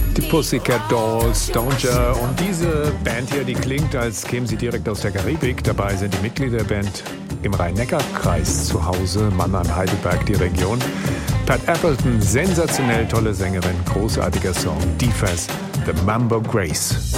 Die Pussycat Dolls, Doja und diese Band hier, die klingt, als kämen sie direkt aus der Karibik. Dabei sind die Mitglieder der Band im Rhein-Neckar-Kreis zu Hause, Mannheim, Heidelberg, die Region. Pat Appleton, sensationell tolle Sängerin, großartiger Song, Divas, The Mambo Grace.